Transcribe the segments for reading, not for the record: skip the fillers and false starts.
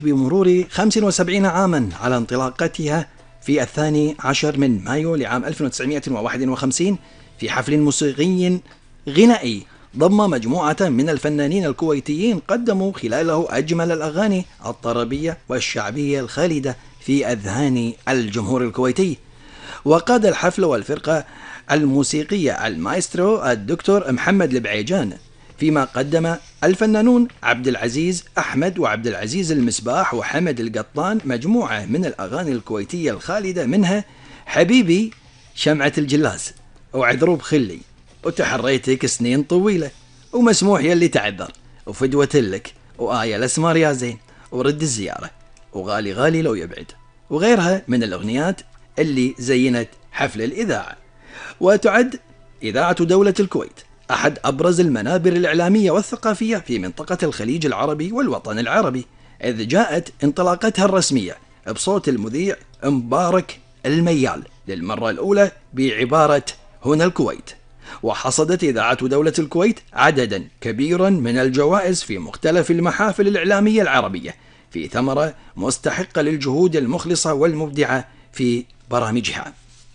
بمرور 75 عاما على انطلاقتها في 12 من مايو لعام 1951 في حفل موسيقي غنائي ضم مجموعة من الفنانين الكويتيين قدموا خلاله أجمل الأغاني الطربية والشعبية الخالدة في أذهان الجمهور الكويتي. وقاد الحفل والفرقة الموسيقية المايسترو الدكتور محمد البعيجان، فيما قدم الفنانون عبد العزيز أحمد وعبد العزيز المسباح وحمد القطان مجموعة من الأغاني الكويتية الخالدة، منها حبيبي شمعة الجلاس وعذروب خلي وتحريتك سنين طويلة ومسموح يلي تعذر وفدوة لك وآية الأسمار يا زين ورد الزيارة وغالي غالي لو يبعد وغيرها من الأغنيات اللي زينت حفل الإذاعة. وتعد إذاعة دولة الكويت أحد أبرز المنابر الإعلامية والثقافية في منطقة الخليج العربي والوطن العربي، إذ جاءت انطلاقتها الرسمية بصوت المذيع مبارك الميال للمرة الأولى بعبارة هنا الكويت. وحصدت إذاعة دولة الكويت عددا كبيرا من الجوائز في مختلف المحافل الإعلامية العربية، في ثمرة مستحقة للجهود المخلصة والمبدعة في برامجها.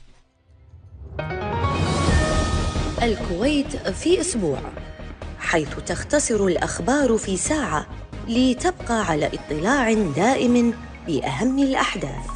الكويت في أسبوع، حيث تختصر الأخبار في ساعة لتبقى على اطلاع دائم بأهم الأحداث.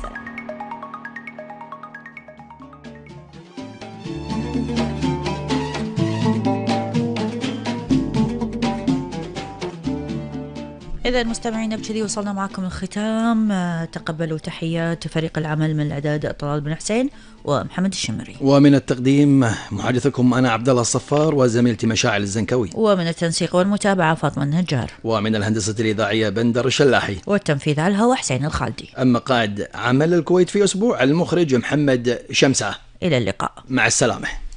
إذا مستمعينا بكذي وصلنا معكم الختام. تقبلوا تحيات فريق العمل من الإعداد طلال بن حسين ومحمد الشمري، ومن التقديم محدثكم أنا عبد الله الصفار وزميلتي مشاعل الزنكوي، ومن التنسيق والمتابعة فاطمة النجار، ومن الهندسة الإذاعية بندر الشلاحي، والتنفيذ على الهواء حسين الخالدي. أما قائد عمل الكويت في أسبوع المخرج محمد شمسة. إلى اللقاء، مع السلامة.